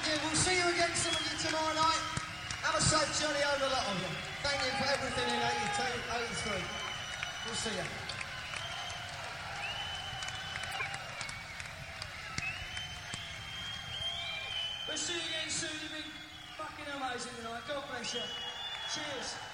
Thank you. We'll see you again, some of you, tomorrow night. Have a safe journey over, a lot of you. Thank you for everything in 82, 83. We'll see you. We'll see you again soon. You've been fucking amazing tonight. God bless you. Cheers.